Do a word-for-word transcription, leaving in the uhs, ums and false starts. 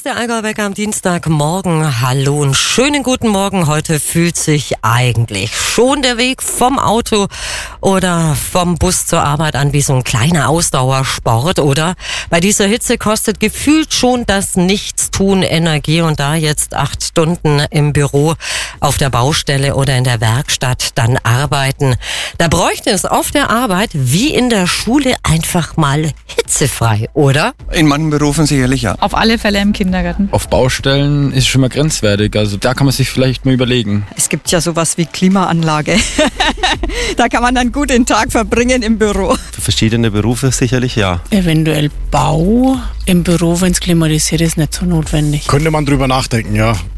der Allgäuer am Dienstagmorgen. Hallo und schönen guten Morgen. Heute fühlt sich eigentlich schon der Weg vom Auto oder vom Bus zur Arbeit an wie so ein kleiner Ausdauersport, oder? Bei dieser Hitze kostet gefühlt schon das Nichtstun Energie, und da jetzt acht Stunden im Büro, auf der Baustelle oder in der Werkstatt dann arbeiten, da bräuchte es auf der Arbeit wie in der Schule einfach mal hitzefrei, oder? In manchen Berufen sicherlich ja. Auf alle Fälle im Kindergarten. Auf Baustellen ist es schon mal grenzwertig, also da kann man sich vielleicht mal überlegen. Es gibt ja sowas wie Klimaanlage. Da kann man dann gut den Tag verbringen im Büro. Für verschiedene Berufe sicherlich ja. Eventuell Bau. Im Büro, wenn es klimatisiert ist, nicht so notwendig. Könnte man drüber nachdenken, ja.